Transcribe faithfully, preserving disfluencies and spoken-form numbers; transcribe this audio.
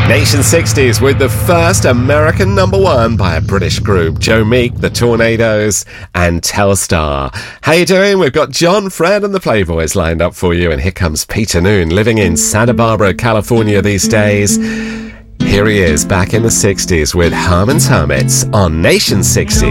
Nation sixties with the first American number one by a British group, Joe Meek, the Tornadoes, and Telstar. How you doing? We've got John, Fred, and the Playboys lined up for you, and here comes Peter Noon, living in Santa Barbara, California these days. Here he is, back in the sixties with Herman's Hermits on Nation sixties.